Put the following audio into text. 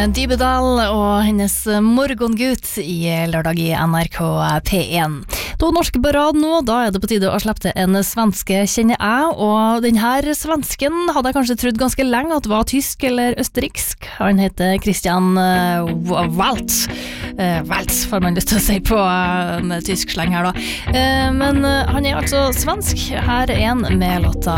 Dybedal og hennes morgengutt i lørdag i NRK P1. To norske på rad nå, da er det på tide å slippe til en svenske kjenner jeg, og denne svensken hadde jeg kanskje trodd ganske lenge at var tysk eller østerriksk. Han heter Christian Waltz. Waltz får man lyst til å si på en tysk sleng her da. Men han er altså svensk. Her er en med låta